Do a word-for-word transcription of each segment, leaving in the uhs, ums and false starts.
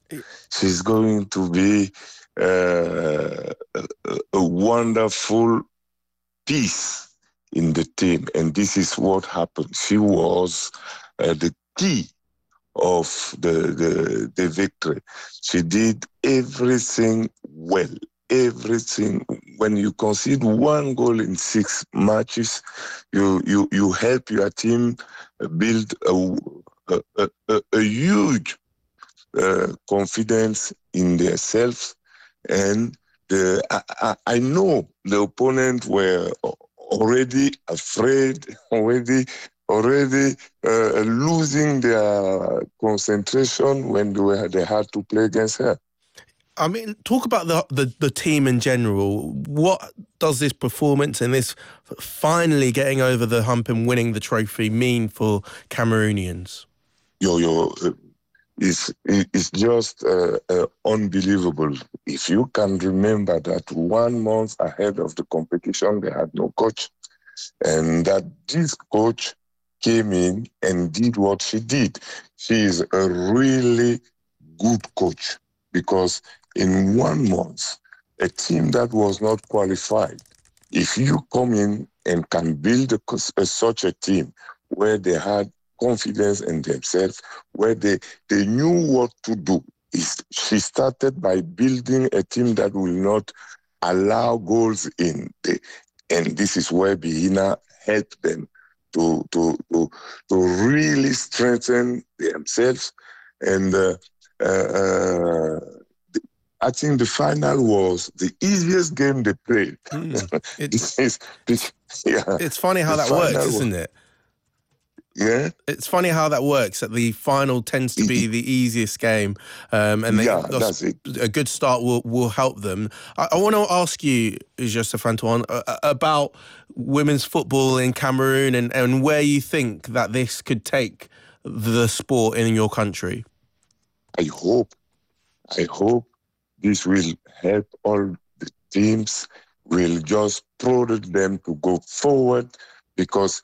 She's going to be uh, a, a wonderful piece in the team. And this is what happened. She was uh, the key of the, the, the victory. She did everything well. Everything. When you concede one goal in six matches, you you you help your team build a a, a, a huge uh, confidence in themselves. And the, I, I know the opponent were already afraid, already already uh, losing their concentration when they were they had to play against her. I mean, talk about the, the the team in general. What does this performance and this finally getting over the hump and winning the trophy mean for Cameroonians? Yo, yo, uh, it's, it's just uh, uh, unbelievable. If you can remember that one month ahead of the competition, they had no coach, and that this coach came in and did what she did. She is a really good coach, because in one month, a team that was not qualified, if you come in and can build a, a, such a team where they had confidence in themselves, where they, they knew what to do, is she started by building a team that will not allow goals in. The, and this is where Bihina helped them to, to, to, to really strengthen themselves. And uh, uh, I think the final was the easiest game they played. Mm. It's, it's, it's, yeah, it's funny how that works, isn't it? Yeah. It's funny how that works, that the final tends to be the easiest game. Um, and they, yeah, that's it. A good start will, will help them. I, I want to ask you, Joseph Antoine, uh, about women's football in Cameroon and, and where you think that this could take the sport in your country. I hope, I hope this will help all the teams, will just prod them to go forward, because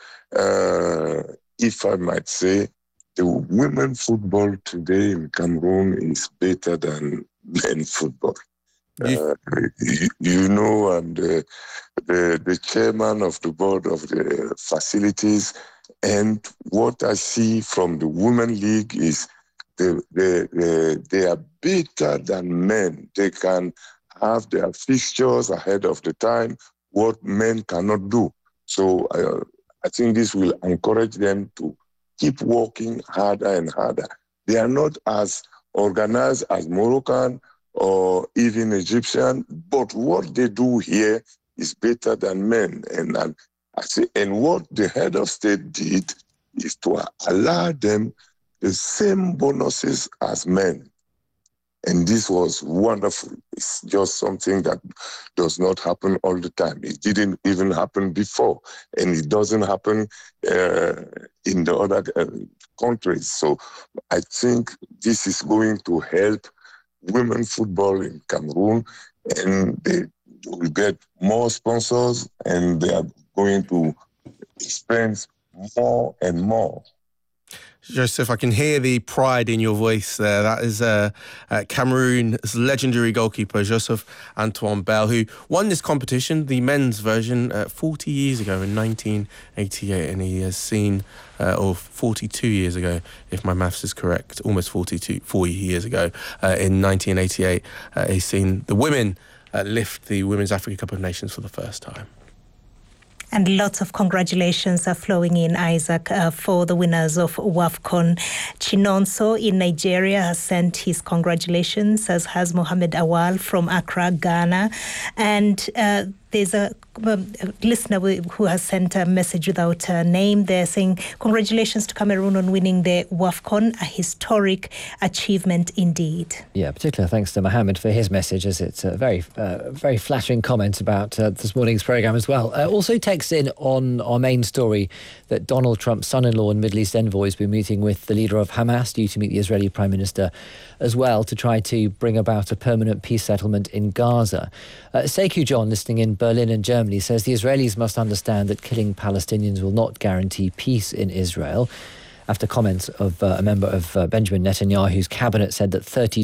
uh, if I might say, the women football today in Cameroon is better than men football. Uh, you, you know, I'm the, the the chairman of the board of the facilities, and what I see from the women league is they they they, they are better than men. They can have their fixtures ahead of the time, what men cannot do. So uh, I think this will encourage them to keep working harder and harder. They are not as organized as Moroccan or even Egyptian, but what they do here is better than men. And, and I say, and what the head of state did is to allow them the same bonuses as men. And this was wonderful. It's just something that does not happen all the time. It didn't even happen before, and it doesn't happen uh, in the other uh, countries. So I think this is going to help women football in Cameroon, and they will get more sponsors, and they are going to spend more and more. Joseph, I can hear the pride in your voice there. That is uh, uh, Cameroon's legendary goalkeeper, Joseph Antoine Bell, who won this competition, the men's version, uh, forty years ago in nineteen eighty-eight. And he has seen, uh, or forty-two years ago, if my maths is correct, almost forty-two, forty years ago, uh, in nineteen eighty-eight, uh, he's seen the women uh, lift the Women's Africa Cup of Nations for the first time. And lots of congratulations are flowing in, Isaac, uh, for the winners of WAFCON. Chinonso in Nigeria has sent his congratulations, as has Mohamed Awal from Accra, Ghana. And uh, there's a, um, a listener who has sent a message without a name. They're saying, congratulations to Cameroon on winning the WAFCON, a historic achievement indeed. Yeah, particular thanks to Mohamed for his message, as it's a very, uh, very flattering comment about uh, this morning's programme as well. Uh, also text in on our main story that Donald Trump's son-in-law and Middle East envoy has been meeting with the leader of Hamas, due to meet the Israeli Prime Minister as well, to try to bring about a permanent peace settlement in Gaza. Uh, Sekou John, listening in Berlin and Germany, says the Israelis must understand that killing Palestinians will not guarantee peace in Israel, after comments of uh, a member of uh, Benjamin Netanyahu's cabinet said that thirty